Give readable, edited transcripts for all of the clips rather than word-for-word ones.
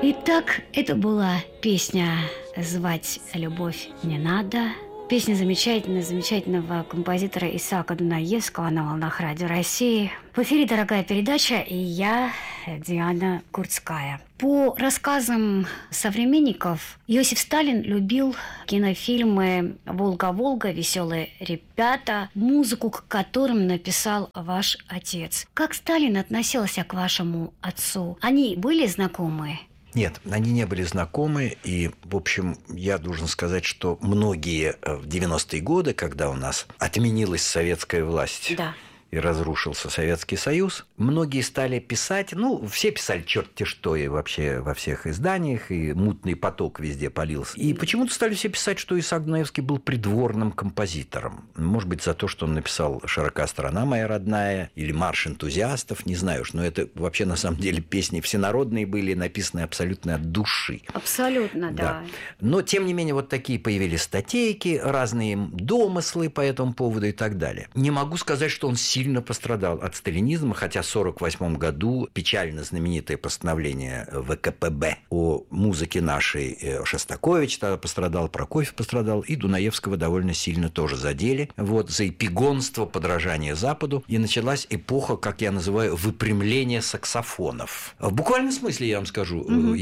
Итак, это была песня «Звать любовь не надо». Песня замечательного композитора Исаака Дунаевского на волнах Радио России. В эфире «Дорогая передача» и я, Диана Курцкая. По рассказам современников, Иосиф Сталин любил кинофильмы «Волга-Волга», «Веселые ребята», музыку к которым написал ваш отец. Как Сталин относился к вашему отцу? Они были знакомы? Нет, они не были знакомы, и, в общем, я должен сказать, что многие в 90-е годы, когда у нас отменилась советская власть, да, и разрушился Советский Союз, многие стали писать, все писали черти что и вообще во всех изданиях, и мутный поток везде полился. И почему-то стали все писать, что Исаак Дунаевский был придворным композитором. Может быть, за то, что он написал «Широка страна моя родная» или «Марш энтузиастов», не знаю уж, но это вообще на самом деле песни всенародные были, написаны абсолютно от души. Абсолютно, да. Но, тем не менее, вот такие появились статейки, разные домыслы по этому поводу и так далее. Не могу сказать, что он сильно пострадал от сталинизма, хотя в 1948 году печально знаменитое постановление ВКПБ о музыке нашей Шостакович тогда пострадал, Прокофьев пострадал, и Дунаевского довольно сильно тоже задели. За эпигонство, подражание Западу. И началась эпоха, как я называю, выпрямления саксофонов. В буквальном смысле, я вам скажу,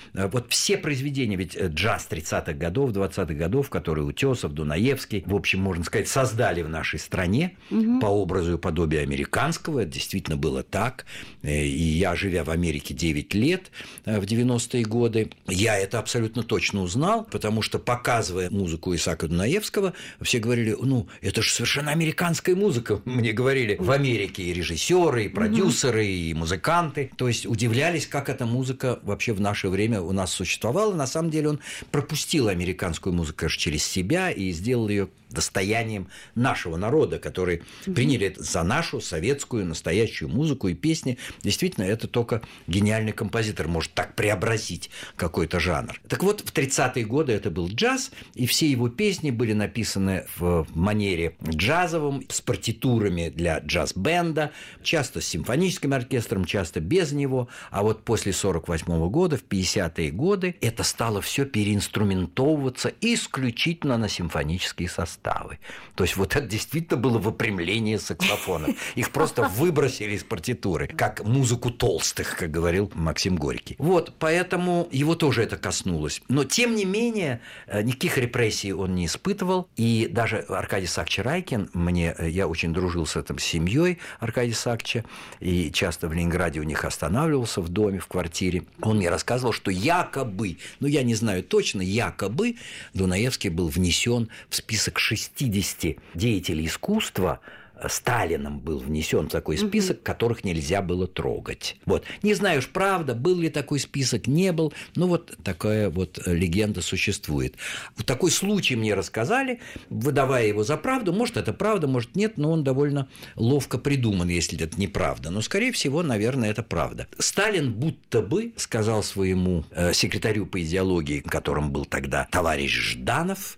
все произведения, ведь джаз 30-х годов, 20-х годов, которые Утесов, Дунаевский, в общем, можно сказать, создали в нашей стране по образу и подобию американского. Это действительно было так. И я, живя в Америке 9 лет в 90-е годы, я это абсолютно точно узнал, потому что, показывая музыку Исаака Дунаевского, все говорили, это же совершенно американская музыка. Мне говорили в Америке и режиссеры, и продюсеры, и музыканты. То есть удивлялись, как эта музыка вообще в наше время у нас существовала. На самом деле он пропустил американскую музыку через себя и сделал ее достоянием нашего народа, которые приняли это за нашу советскую настоящую музыку и песни. Действительно, это только гениальный композитор может так преобразить какой-то жанр. Так вот, в 30-е годы это был джаз, и все его песни были написаны в манере джазовом, с партитурами для джаз-бенда, часто с симфоническим оркестром, часто без него. А вот после 1948 года, в 50-е годы, это стало все переинструментовываться исключительно на симфонические составы. То есть это действительно было выпрямление саксофонов. Их просто выбросили из партитуры, как музыку толстых, как говорил Максим Горький. Поэтому его тоже это коснулось. Но, тем не менее, никаких репрессий он не испытывал. И даже Аркадий Исаакович Райкин, я очень дружил с этой семьей Аркадия Исааковича, и часто в Ленинграде у них останавливался в доме, в квартире. Он мне рассказывал, что якобы, я не знаю точно, якобы Дунаевский был внесен в список 60 деятелей искусства, Сталином был внесен в такой список, которых нельзя было трогать. Не знаю уж, правда, был ли такой список, не был, но такая легенда существует. Такой случай мне рассказали, выдавая его за правду. Может, это правда, может, нет, но он довольно ловко придуман, если это неправда. Но, скорее всего, наверное, это правда. Сталин будто бы сказал своему секретарю по идеологии, которым был тогда товарищ Жданов,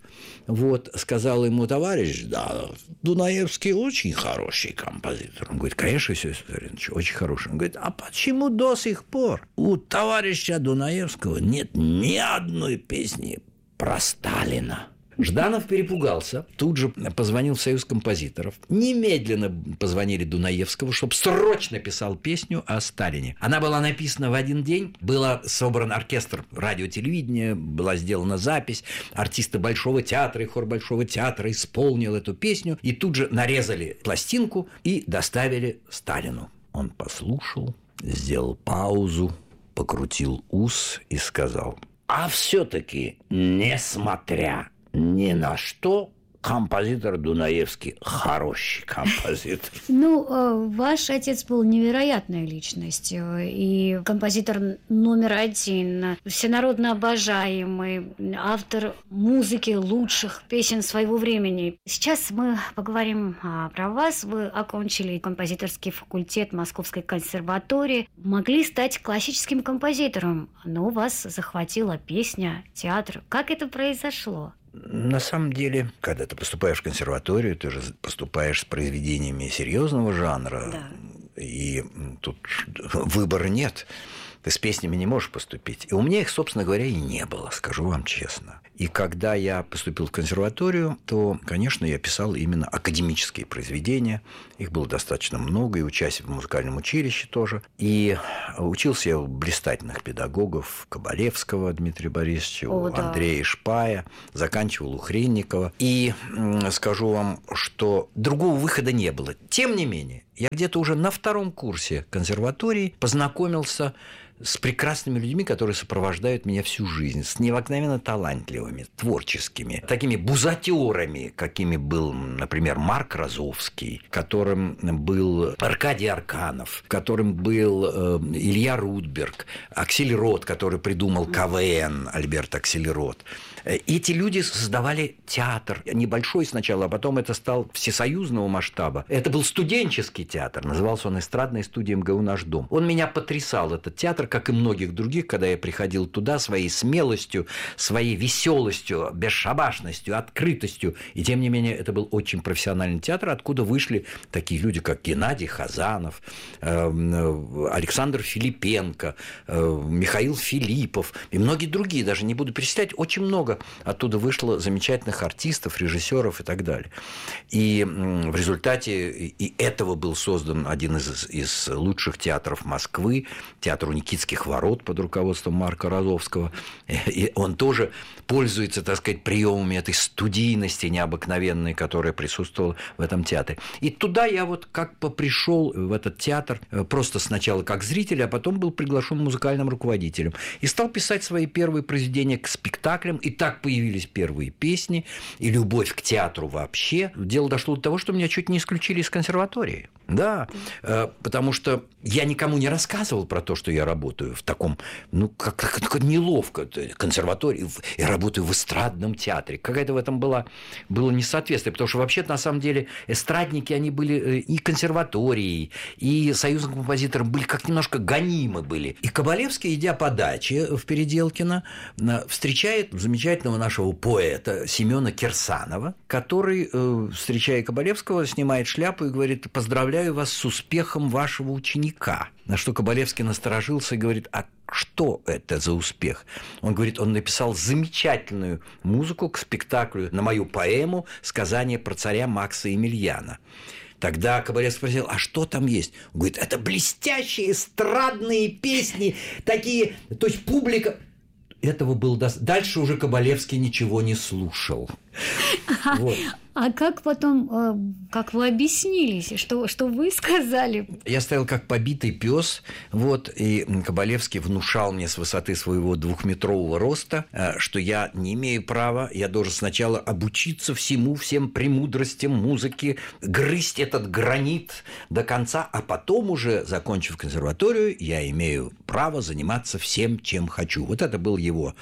сказал ему: товарищ Жданов, Дунаевский очень хороший композитор. Он говорит: конечно, Иосиф Виссарионович, очень хороший. Он говорит: а почему до сих пор у товарища Дунаевского нет ни одной песни про Сталина? Жданов перепугался, тут же позвонил в Союз композиторов. Немедленно позвонили Дунаевскому, чтобы срочно писал песню о Сталине. Она была написана в один день, был собран оркестр радио-телевидения, была сделана запись, артисты Большого театра и хор Большого театра исполнил эту песню, и тут же нарезали пластинку и доставили Сталину. Он послушал, сделал паузу, покрутил ус и сказал: а все-таки, несмотря ни на что, композитор Дунаевский хороший композитор. Ваш отец был невероятной личностью, и композитор номер один, всенародно обожаемый, автор музыки лучших песен своего времени. Сейчас мы поговорим про вас. Вы окончили композиторский факультет Московской консерватории, могли стать классическим композитором, но вас захватила песня, театр. Как это произошло? На самом деле, когда ты поступаешь в консерваторию, ты же поступаешь с произведениями серьезного жанра, и тут выбора нет. Ты с песнями не можешь поступить. И у меня их, собственно говоря, и не было, скажу вам честно. И когда я поступил в консерваторию, то, конечно, я писал именно академические произведения. Их было достаточно много, и учась в музыкальном училище тоже. И учился я у блистательных педагогов Кабалевского Дмитрия Борисовича, у Андрея Шпая, заканчивал у Хренникова. И скажу вам, что другого выхода не было. Тем не менее, я где-то уже на 2-м курсе консерватории познакомился с прекрасными людьми, которые сопровождают меня всю жизнь, с необыкновенно талантливыми, творческими, такими бузатерами, какими был, например, Марк Розовский, которым был Аркадий Арканов, которым был Илья Рудберг, Аксельрод, который придумал КВН, Альберт Аксельрод. Эти люди создавали театр, небольшой сначала, а потом это стал всесоюзного масштаба. Это был студенческий театр, назывался он «Эстрадная студия МГУ «Наш дом». Он меня потрясал, этот театр, как и многих других, когда я приходил туда своей смелостью, своей веселостью, бесшабашностью, открытостью. И тем не менее, это был очень профессиональный театр, откуда вышли такие люди, как Геннадий Хазанов, Александр Филипенко, Михаил Филиппов и многие другие, даже не буду перечислять, очень много оттуда вышло замечательных артистов, режиссеров и так далее. И в результате и этого был создан один из лучших театров Москвы, театр у Никитских ворот под руководством Марка Розовского. И он тоже пользуется, так сказать, приемами этой студийности необыкновенной, которая присутствовала в этом театре. И туда я вот как бы пришел в этот театр просто сначала как зритель, а потом был приглашен музыкальным руководителем. И стал писать свои первые произведения к спектаклям. И так появились первые песни, и любовь к театру вообще. Дело дошло до того, что меня чуть не исключили из консерватории. Да, потому что я никому не рассказывал про то, что я работаю в таком, как неловко, консерватории, я работаю в эстрадном театре. Какая-то в этом было несоответствие, потому что вообще-то, на самом деле, эстрадники, они были и консерваторией, и союзным композитором были как немножко гонимы были. И Кабалевский, идя по даче в Переделкино, встречает замечательного нашего поэта Семена Кирсанова, который, встречая Кабалевского, снимает шляпу и говорит: «Поздравляю вас с успехом вашего ученика». На что Кабалевский насторожился и говорит: «А что это за успех?» Он говорит: он написал замечательную музыку к спектаклю на мою поэму «Сказание про царя Макса Емельяна». Тогда Кабалевский спросил: а что там есть? Он говорит: это блестящие эстрадные песни, такие, то есть публика... Этого было дальше уже Кабалевский ничего не слушал. Вот. А как потом, как вы объяснились, что вы сказали? Я стоял как побитый пес, вот, и Кабалевский внушал мне с высоты своего 2-метрового роста, что я не имею права, я должен сначала обучиться всем премудростям музыки, грызть этот гранит до конца, а потом уже, закончив консерваторию, я имею право заниматься всем, чем хочу. Вот это был его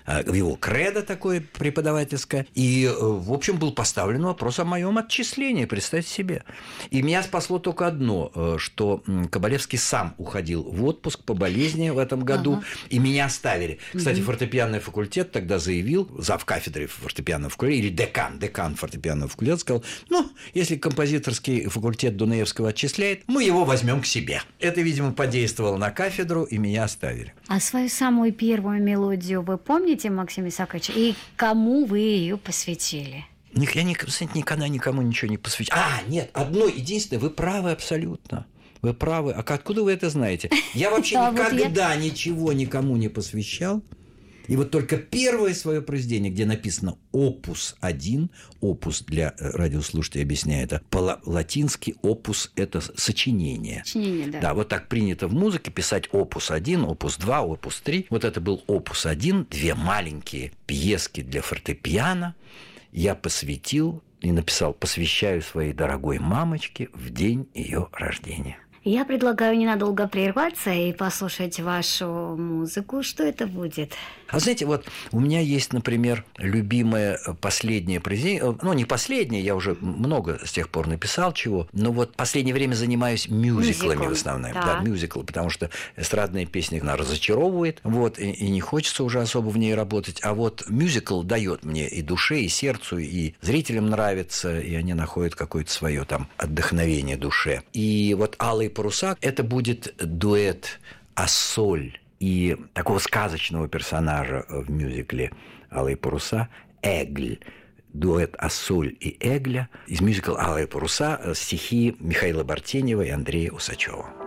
кредо такое преподавательское, и, в общем, был поставлен вопрос о моем отчислении, представьте себе. И меня спасло только одно, что Кабалевский сам уходил в отпуск по болезни в этом году, и меня оставили. Кстати, фортепианный факультет тогда заявил, завкафедры фортепианного факультета, или декан фортепианного факультета сказал: если композиторский факультет Дунаевского отчисляет, мы его возьмем к себе. Это, видимо, подействовало на кафедру, и меня оставили. А свою самую первую мелодию вы помните, Максим Исаакович, и кому вы ее посвятили? Я никогда никому ничего не посвящал. Нет, одно единственное, вы правы абсолютно. Вы правы. А откуда вы это знаете? Я вообще никогда ничего никому не посвящал. И вот только первое свое произведение, где написано «Опус 1», «Опус» для радиослушателей, объясняю это, по-латински «опус» – это сочинение. Сочинение, да. Да, вот так принято в музыке писать «Опус 1», «Опус 2», «Опус 3». Вот это был «Опус 1», 2 маленькие пьески для фортепиано. Я посвятил и написал: «Посвящаю своей дорогой мамочке в день ее рождения». Я предлагаю ненадолго прерваться и послушать вашу музыку. Что это будет? А знаете, вот у меня есть, например, любимое последнее произведение. Не последнее, я уже много с тех пор написал чего, но вот в последнее время занимаюсь мюзиклами в основном. Да, мюзиклы, потому что эстрадная песня, она разочаровывает, вот, и не хочется уже особо в ней работать. А вот мюзикл дает мне и душе, и сердцу, и зрителям нравится, и они находят какое-то свое там отдохновение душе. И вот «Алые паруса» – это будет дуэт Ассоль и такого сказочного персонажа в мюзикле «Алые паруса» Эгль. Дуэт Ассоль и Эгля из мюзикла «Алые паруса», стихи Михаила Бартенева и Андрея Усачева.